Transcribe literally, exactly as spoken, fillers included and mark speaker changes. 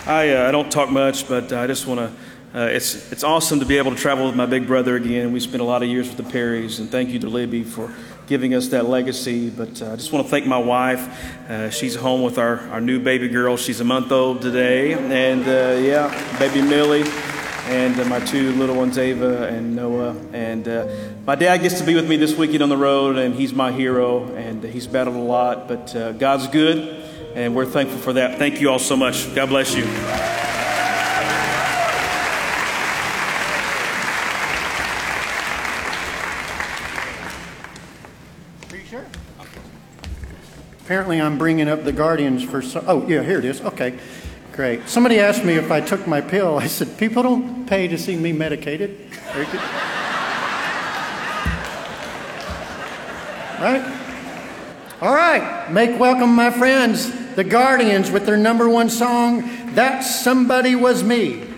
Speaker 1: I, uh, I don't talk much, but I just want to, uh, it's, it's awesome to be able to travel with my big brother again. We spent a lot of years with the Perrys, and thank you to Libby for giving us that legacy. But uh, I just want to thank my wife. Uh, she's home with our, our new baby girl. She's a month old today. And uh, yeah, baby Millie. And uh, my two little ones, Ava and Noah. And uh, my dad gets to be with me this weekend on the road, and he's my hero. And he's battled a lot, but uh, God's good. And we're thankful for that. Thank you all so much. God bless you.
Speaker 2: Are you sure? Apparently I'm bringing up the Guardians for some, oh yeah, here it is. Okay, great. Somebody asked me if I took my pill. I said, people don't pay to see me medicated. Right? All right, make welcome my friends, the Guardians, with their number one song, That Somebody Was Me.